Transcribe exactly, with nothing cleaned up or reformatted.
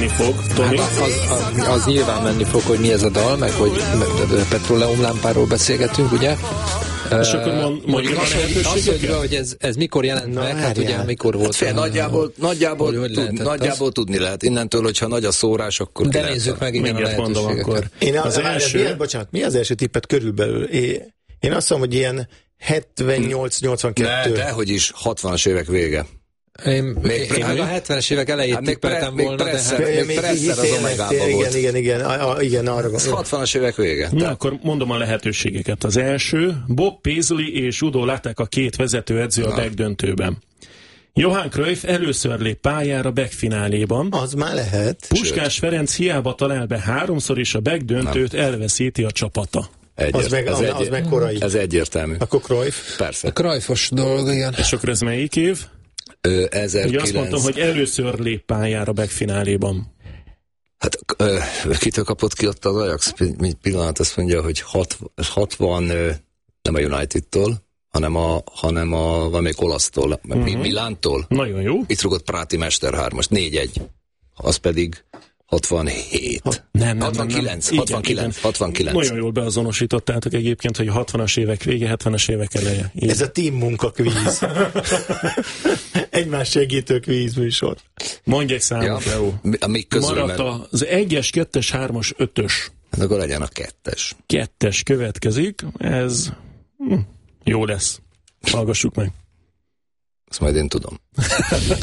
menni fog, Tomi. Hát az, az, az nyilván menni fog, hogy mi ez a dal, meg hogy petróleumlámpáról beszélgetünk, ugye? És akkor mond, mondjuk az, hogy, az, hogy, hogy ez, ez mikor jelent Na, meg, hát ugye mikor volt. Fél, nagyjából, nagyjából, hogy, hogy tud, nagyjából tudni lehet. Innentől, hogyha nagy a szórás, akkor de nézzük meg, igen, mindjárt mondom akkor. Én az, az az első... első... Bocsánat, mi az első tippet körülbelül? Én, én azt mondom, hogy ilyen hetvennyolc nyolcvankettő. Ne, dehogy is, hatvanas évek vége. Én, még én meg a hetvenes évek elejét hát tippeltem még volna, presszer, de hát... még presszer az Omegába volt. Igen, igen, igen, a, a, igen, arra ez hatvanas évek vége. Na, akkor mondom a lehetőségeket. Az első, Bob Paisley és Udo Lattek a két vezetőedző a backdöntőben. Johan Cruyff először lép pályára backfináléban. Az már lehet. Puskás Ferenc hiába talál be háromszor, és a backdöntőt elveszíti a csapata. Egyért, az meg, ez, az, egy, az meg korai. Ez egyértelmű. Akkor Cruyff. Persze. A Cruyffos dolog, igen. És akkor ez melyik év? Ö, ezerkilenc... Ugye azt mondtam, hogy először lép pályára backfináléban. Hát ö, kitől kapott ki ott az Ajax? Pillanat azt mondja, hogy hatvan, ö, nem a United-tól, hanem a, hanem a valamelyik olasztól, uh-huh. Milántól. Nagyon jó. Itt rúgott Práti Mester hármas, négy egy. Az pedig hatvanhét. Nem, nem, hatvankilenc, nem, nem. hatvankilenc, Igen, hatvankilenc. Nagyon jól beazonosítottátok egyébként, hogy hatvanas évek vége, hetvenes évek eleje. Így. Ez a team munka kvíz. Egymás segítő kvíz műsor. Mondj egy számot, ja, Leo. Amíg közül, Maradt mert... az egyes, kettes, hármas, ötös. Hát akkor legyen a kettes. Kettes következik, ez hm, jó lesz. Hallgassuk meg. Azt majd én tudom.